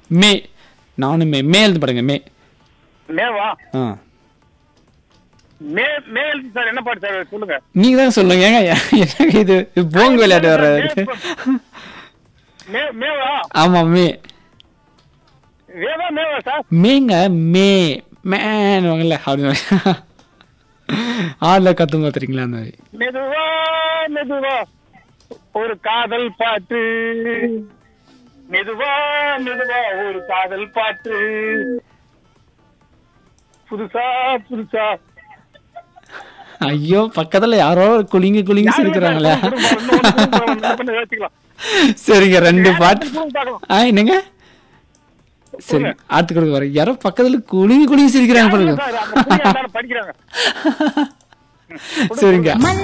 மே. நானும் மே. மே எழுது பாருங்க. மே. மேவா? ஆ. மே மே எழுத்து சார். என்ன பாட்டு சார் சொல்லுங்க. நீங்க தான் சொல்லுங்க. ஏங்க எனக்கு இது போங்க விளையாட்டு வர்றது. மேவா? ஆமா மே. வேவா மேவா சார்? மேங்க மே மேன்னுவாங்கல்ல அப்படின்னு ஆள்ல கத்துங்க தெரியுங்களா அந்த மாதிரி. மெதுவா மெதுவா ஒரு காதல் பாட்டு, மெதுவா மெதுவா ஒரு காதல் பாட்டு, புதுசா புதுசா. ஐயோ பக்கத்துல யாரோ குளிங்க குளிங்க சிரிக்கிறாங்களே. சரிங்க 2 பாட்டு. என்னங்க சரி அடுத்து கொடுக்க வரேன். யாரோ பக்கத்துல குளிங்க குளிங்க சிரிக்கிறாங்க பாருங்க. படிக்கிறாங்க. சரிங்க.